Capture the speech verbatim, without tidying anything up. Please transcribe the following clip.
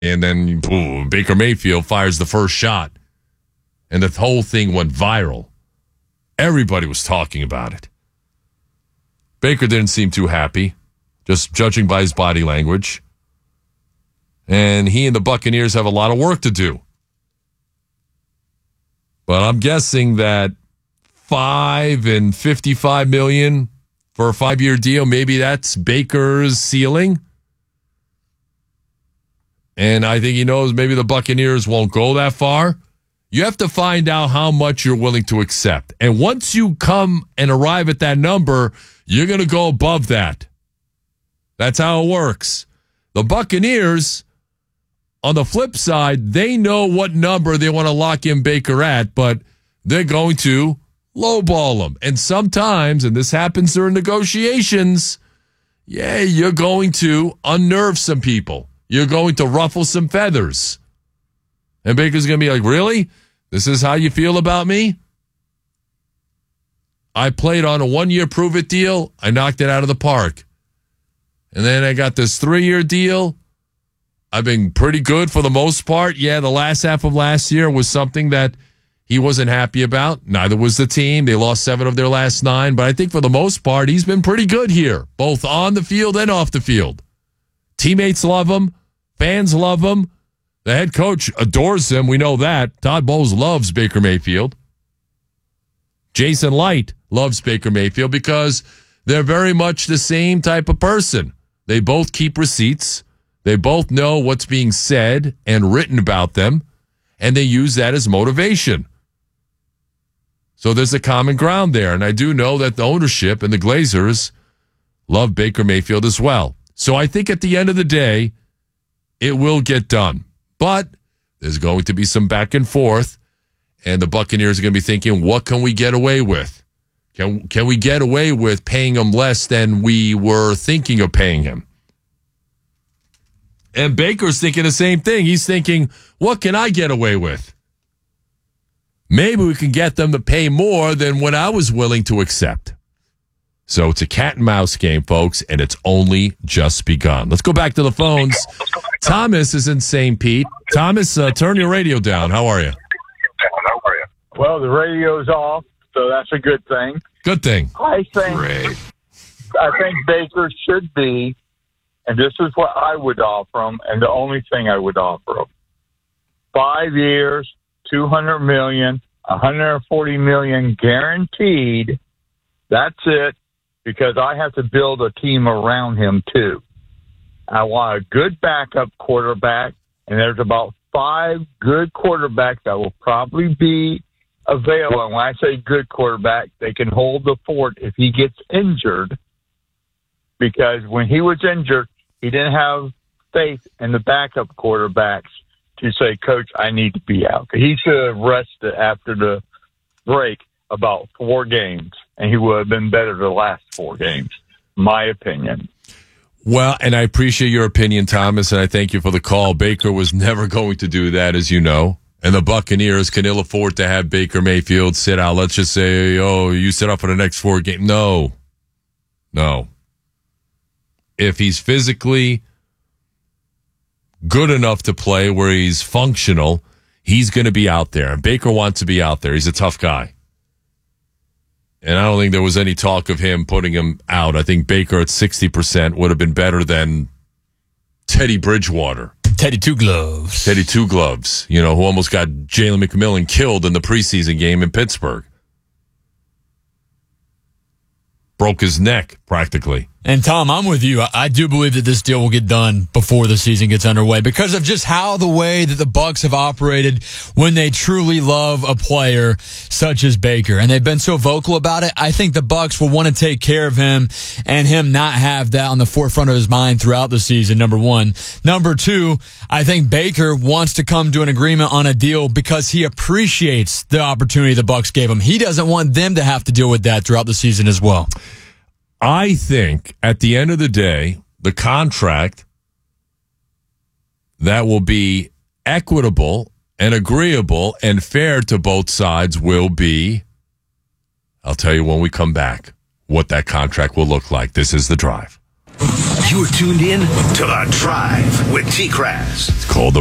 And then boom, Baker Mayfield fires the first shot. And the whole thing went viral. Everybody was talking about it. Baker didn't seem too happy, just judging by his body language. And he and the Buccaneers have a lot of work to do. But I'm guessing that five and fifty-five million for a five-year deal, maybe that's Baker's ceiling. And I think he knows maybe the Buccaneers won't go that far. You have to find out how much you're willing to accept. And once you come and arrive at that number, you're going to go above that. That's how it works. The Buccaneers, on the flip side, they know what number they want to lock in Baker at, but they're going to lowball him. And sometimes, and this happens during negotiations, yeah, you're going to unnerve some people. You're going to ruffle some feathers. And Baker's going to be like, really? This is how you feel about me? I played on a one-year prove-it deal. I knocked it out of the park. And then I got this three-year deal. I've been pretty good for the most part. Yeah, the last half of last year was something that he wasn't happy about. Neither was the team. They lost seven of their last nine. But I think for the most part, he's been pretty good here, both on the field and off the field. Teammates love him. Fans love him. The head coach adores him. We know that. Todd Bowles loves Baker Mayfield. Jason Light loves Baker Mayfield because they're very much the same type of person. They both keep receipts. They both know what's being said and written about them, and they use that as motivation. So there's a common ground there, and I do know that the ownership and the Glazers love Baker Mayfield as well. So I think at the end of the day, it will get done. But there's going to be some back and forth, and the Buccaneers are going to be thinking, what can we get away with? Can, can we get away with paying him less than we were thinking of paying him? And Baker's thinking the same thing. He's thinking, what can I get away with? Maybe we can get them to pay more than what I was willing to accept. So it's a cat and mouse game, folks, and it's only just begun. Let's go back to the phones. Thomas is in Saint Pete. Thomas, uh, turn your radio down. How are you? Well, the radio's off, so that's a good thing. Good thing. I think, Great. I think Baker should be, and this is what I would offer him, and the only thing I would offer him. Five years, two hundred million dollars, one hundred forty million dollars guaranteed. That's it, because I have to build a team around him, too. I want a good backup quarterback, and there's about five good quarterbacks that will probably be available. And when I say good quarterback, they can hold the fort if he gets injured, because when he was injured, he didn't have faith in the backup quarterbacks to say, Coach, I need to be out. He should have rested after the break about four games, and he would have been better the last four games, my opinion. Well, and I appreciate your opinion, Thomas, and I thank you for the call. Baker was never going to do that, as you know. And the Buccaneers can ill afford to have Baker Mayfield sit out. Let's just say, oh, you sit out for the next four games. No. No. If he's physically good enough to play where he's functional, he's going to be out there. And Baker wants to be out there. He's a tough guy. And I don't think there was any talk of him putting him out. I think Baker at sixty percent would have been better than Teddy Bridgewater. Teddy Two Gloves. Teddy Two Gloves, you know, who almost got Jalen McMillan killed in the preseason game in Pittsburgh. Broke his neck, practically. And, Tom, I'm with you. I do believe that this deal will get done before the season gets underway because of just how the way that the Bucs have operated when they truly love a player such as Baker. And they've been so vocal about it. I think the Bucs will want to take care of him and him not have that on the forefront of his mind throughout the season, number one. Number two, I think Baker wants to come to an agreement on a deal because he appreciates the opportunity the Bucs gave him. He doesn't want them to have to deal with that throughout the season as well. I think at the end of the day, the contract that will be equitable and agreeable and fair to both sides will be, I'll tell you when we come back, what that contract will look like. This is The Drive. You're tuned in to The Drive with T-Crass. It's called the